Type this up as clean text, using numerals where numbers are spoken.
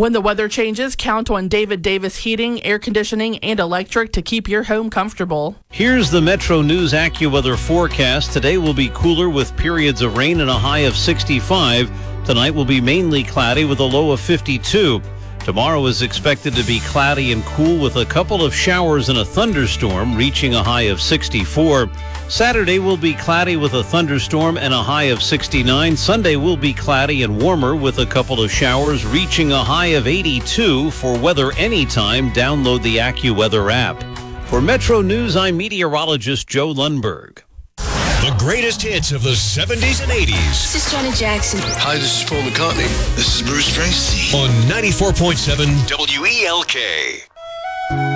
When the weather changes, count on David Davis Heating, Air Conditioning, and Electric to keep your home comfortable. Here's the Metro News AccuWeather forecast. Today will be cooler with periods of rain and a high of 65. Tonight will be mainly cloudy with a low of 52. Tomorrow is expected to be cloudy and cool with a couple of showers and a thunderstorm, reaching a high of 64. Saturday will be cloudy with a thunderstorm and a high of 69. Sunday will be cloudy and warmer with a couple of showers, reaching a high of 82. For weather anytime, download the AccuWeather app. For Metro News, I'm meteorologist Joe Lundberg. The greatest hits of the 70s and 80s. This is Janet Jackson. Hi, this is Paul McCartney. This is Bruce Springsteen. On 94.7 WELK.